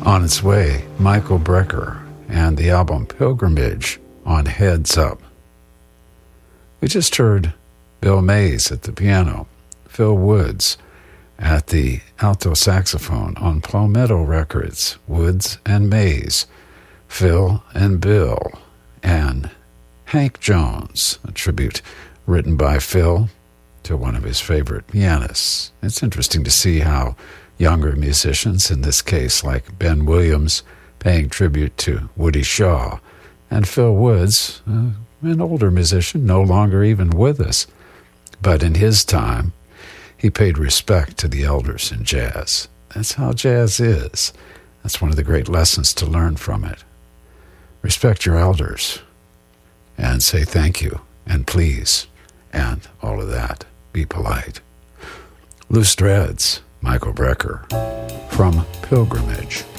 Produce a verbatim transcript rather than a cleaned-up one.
On its way, Michael Brecker and the album Pilgrimage on Heads Up. We just heard Bill Mays at the piano, Phil Woods at the alto saxophone on Palmetto Records, Woods and Mays, Phil and Bill, and Hank Jones, a tribute written by Phil to one of his favorite pianists. It's interesting to see how younger musicians, in this case like Ben Williams, paying tribute to Woody Shaw, and Phil Woods, uh, an older musician, no longer even with us. But in his time, he paid respect to the elders in jazz. That's how jazz is. That's one of the great lessons to learn from it. Respect your elders and say thank you and please and all of that. Be polite. Loose Threads, Michael Brecker, from Pilgrimage.